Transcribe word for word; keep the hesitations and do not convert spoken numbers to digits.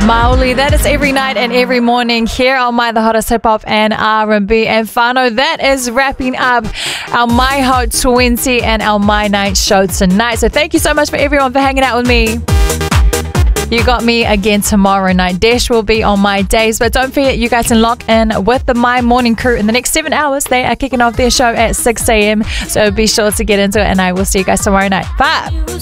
Maoli, that is every night and every morning here on My The Hottest Hip Hop and R and B. And whānau, that is wrapping up our My Hot twenty and our My Night show tonight. So thank you so much for everyone for hanging out with me. You got me again tomorrow night. Dash will be on my days, but don't forget you guys can lock in with the My Morning crew in the next seven hours. They are kicking off their show at six a.m. So be sure to get into it, and I will see you guys tomorrow night. Bye.